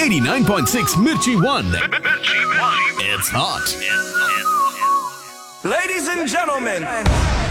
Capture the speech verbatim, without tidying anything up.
eighty-nine point six Mirchi One. It's hot. Ladies and gentlemen.